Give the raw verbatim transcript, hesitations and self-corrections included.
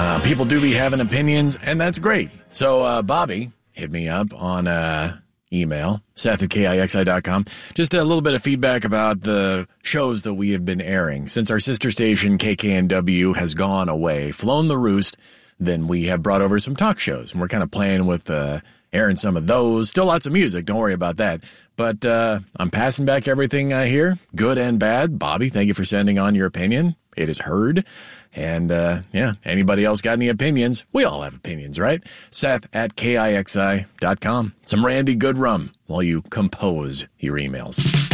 Uh, people do be having opinions, and that's great. So, uh, Bobby hit me up on uh, email, Seth at K I X I dot com. Just a little bit of feedback about the shows that we have been airing. Since our sister station, K K N W, has gone away, flown the roost, then we have brought over some talk shows. And we're kind of playing with uh, airing some of those. Still lots of music. Don't worry about that. But uh, I'm passing back everything I hear, good and bad. Bobby, thank you for sending on your opinion. It is heard. And, uh, yeah, anybody else got any opinions? We all have opinions, right? Seth at K I X I dot com. Some Randy Goodrum while you compose your emails.